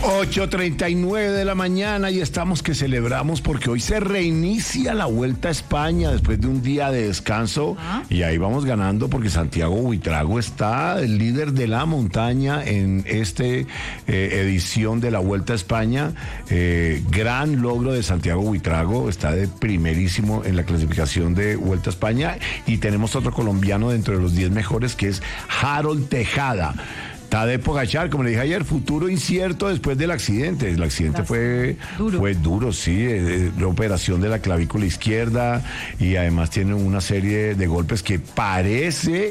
8:39 de la mañana y estamos que celebramos porque hoy se reinicia la Vuelta a España después de un día de descanso y ahí vamos ganando porque Santiago Buitrago está el líder de la montaña en edición de la Vuelta a España. Gran logro de Santiago Buitrago, está de primerísimo en la clasificación de Vuelta a España y tenemos otro colombiano dentro de los 10 mejores que es Harold Tejada. Tadej Pogačar, como le dije ayer, futuro incierto después del accidente. El accidente fue duro, sí, la operación de la clavícula izquierda y además tiene una serie de golpes que parece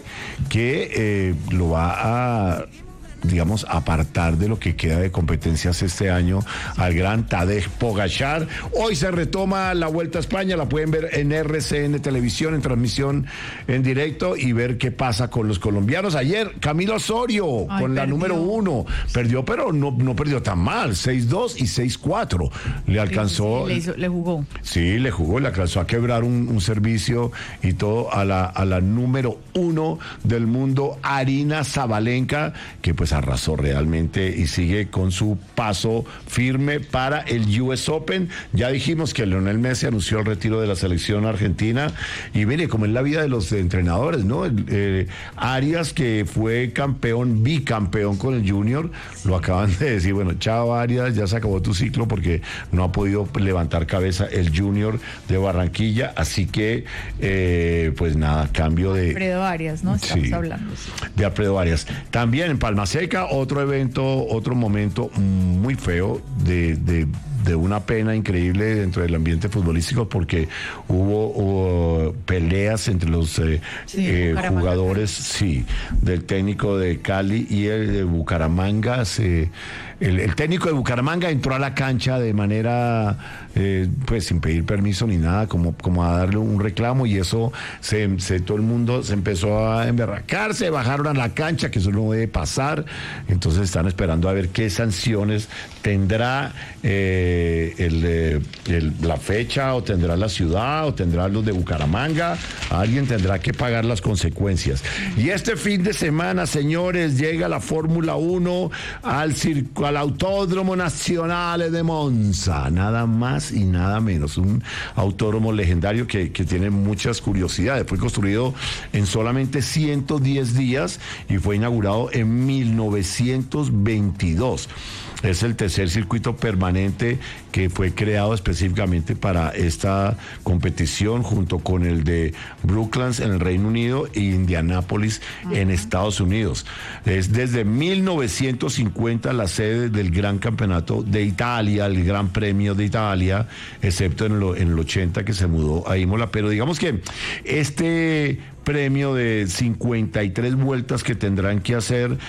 que lo va a, digamos, apartar de lo que queda de competencias este año al gran Tadej Pogačar. Hoy se retoma la Vuelta a España, la pueden ver en RCN Televisión, en transmisión en directo y ver qué pasa con los colombianos. Ayer, Camilo Osorio, la número 1, perdió, pero no perdió tan mal, 6-2 y 6-4. Le alcanzó. Sí, le jugó. Sí, le jugó, le alcanzó a quebrar un servicio y todo a la número 1 del mundo, Aryna Sabalenka, que pues arrasó realmente y sigue con su paso firme para el US Open. Ya dijimos que Lionel Messi anunció el retiro de la selección argentina y mire cómo es la vida de los entrenadores, ¿no? Arias, que fue bicampeón con el Junior, lo acaban de decir, bueno, chao Arias, ya se acabó tu ciclo porque no ha podido levantar cabeza el Junior de Barranquilla, así que pues nada, cambio de Alfredo Arias, ¿no? Estamos hablando. Sí. De Alfredo Arias. También en Palma Seca, otro evento, otro momento muy feo de una pena increíble dentro del ambiente futbolístico porque hubo peleas entre los jugadores, del técnico de Cali y el de Bucaramanga. El técnico de Bucaramanga entró a la cancha de manera, pues sin pedir permiso ni nada, como a darle un reclamo y eso todo el mundo se empezó a emberracar, se bajaron a la cancha, que eso no debe pasar, entonces están esperando a ver qué sanciones tendrá la fecha, o tendrá la ciudad, o tendrá los de Bucaramanga. Alguien tendrá que pagar las consecuencias. Y este fin de semana, señores, llega la Fórmula 1 al Autódromo Nacional de Monza, nada más y nada menos, un autódromo legendario que tiene muchas curiosidades. Fue construido en solamente 110 días y fue inaugurado en 1922. Es el tercer circuito permanente que fue creado específicamente para esta competición, junto con el de Brooklands en el Reino Unido e Indianápolis en Estados Unidos. Es desde 1950 la sede del Gran Campeonato de Italia, el Gran Premio de Italia, excepto en el 80 que se mudó a Imola. Pero digamos que este premio de 53 vueltas que tendrán que hacer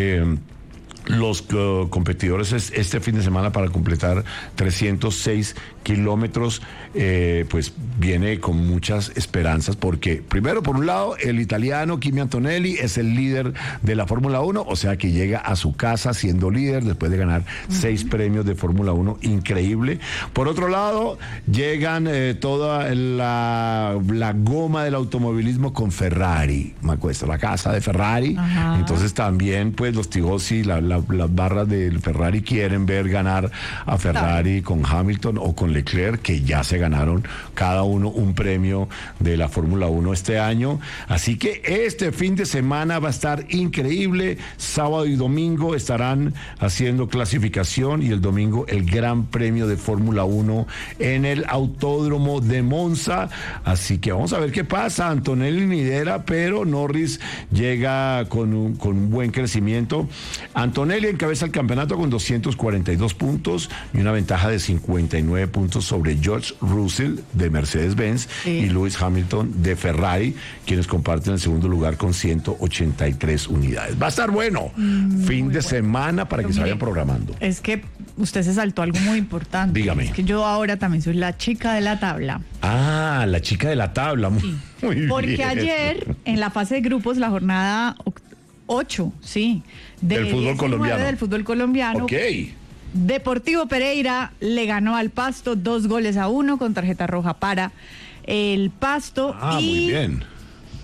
los competidores este fin de semana para completar 306 kilómetros, pues viene con muchas esperanzas porque, primero, por un lado, el italiano Kimi Antonelli es el líder de la Fórmula 1, o sea que llega a su casa siendo líder después de ganar 6 premios de Fórmula 1, increíble. Por otro lado, llegan toda la goma del automovilismo con Ferrari, la casa de Ferrari. Entonces también pues los tifosi, las barras del Ferrari quieren ver ganar a Ferrari con Hamilton o con Leclerc, que ya se ganaron cada uno un premio de la Fórmula 1 este año. Así que este fin de semana va a estar increíble. Sábado y domingo estarán haciendo clasificación y el domingo el Gran Premio de Fórmula 1 en el Autódromo de Monza. Así que vamos a ver qué pasa. Antonelli lidera, pero Norris llega con un buen crecimiento. Antonelli encabeza el campeonato con 242 puntos y una ventaja de 59 puntos sobre George Russell de Mercedes-Benz y Lewis Hamilton de Ferrari, quienes comparten el segundo lugar con 183 unidades. Va a estar bueno. Fin de semana para que se vayan programando. Es que usted se saltó algo muy importante. Dígame. Es que yo ahora también soy la chica de la tabla. Ah, la chica de la tabla. Sí. Muy Porque bien. ayer, en la fase de grupos, la jornada 8, del fútbol colombiano. Del fútbol colombiano. Ok. Deportivo Pereira le ganó al Pasto 2-1 con tarjeta roja para el Pasto. Muy bien.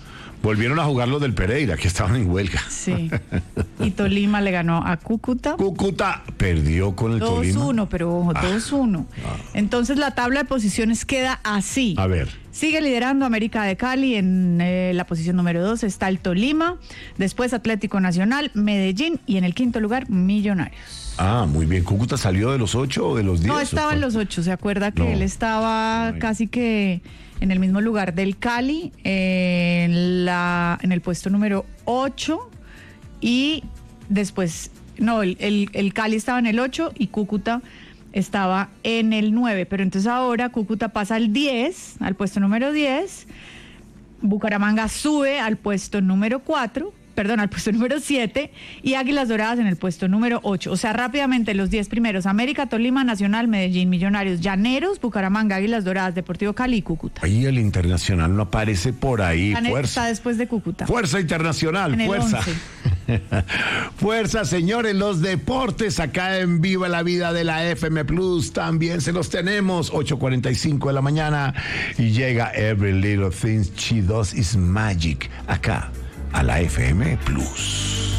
Volvieron a jugar los del Pereira, que estaban en huelga. Sí. Y Tolima le ganó a Cúcuta. Cúcuta perdió con el Tolima. 2-1, pero ojo, 2-1. Entonces la tabla de posiciones queda así. A ver. Sigue liderando América de Cali en la posición número 2 está el Tolima, después Atlético Nacional, Medellín y en el quinto lugar Millonarios. Ah, muy bien. ¿Cúcuta salió de los 8 o de los 10? No, estaba en los 8, ¿se acuerda que No. él estaba casi que en el mismo lugar del Cali, en el puesto número 8 y después, no, el Cali estaba en el 8 y Cúcuta estaba en el 9, pero entonces ahora Cúcuta pasa al 10, al puesto número 10, Bucaramanga sube al puesto número 4, perdón, al puesto número 7 y Águilas Doradas en el puesto número 8. O sea, rápidamente los 10 primeros, América, Tolima, Nacional, Medellín, Millonarios, Llaneros, Bucaramanga, Águilas Doradas, Deportivo Cali y Cúcuta. Ahí el Internacional no aparece por ahí. Está Fuerza. después de Cúcuta. Fuerza Internacional, En el fuerza. 11. Fuerza, señores, los deportes acá en Viva la Vida de la FM Plus también se los tenemos, 8:45 de la mañana y llega Every Little Thing She Does Is Magic acá a la FM Plus.